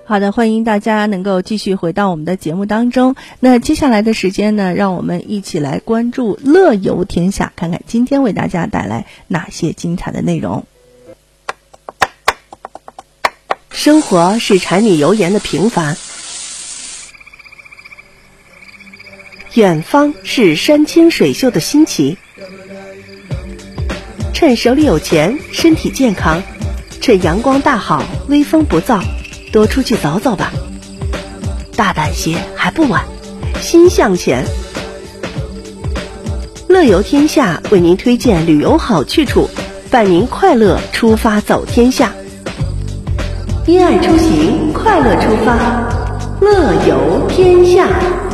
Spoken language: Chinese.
好的，欢迎大家能够继续回到我们的节目当中。那接下来的时间呢，让我们一起来关注乐游天下，看看今天为大家带来哪些精彩的内容。 生活是柴米油盐的平凡，远方是山清水秀的新奇。趁手里有钱，身体健康，趁阳光大好，微风不燥，多出去走走吧，大胆些还不晚，心向前。乐游天下为您推荐旅游好去处，伴您快乐出发走天下。因爱出行，快乐出发，乐游天下。